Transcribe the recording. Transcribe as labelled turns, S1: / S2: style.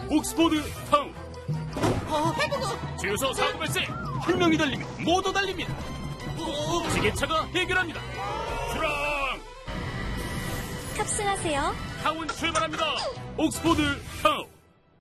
S1: 옥스포드 타운. 주유소 사고 발생. 한 명이 달리면 모두 달립니다. 지게차가 해결합니다. 출항.
S2: 탑승하세요.
S1: 타운 출발합니다. 옥스포드 타운.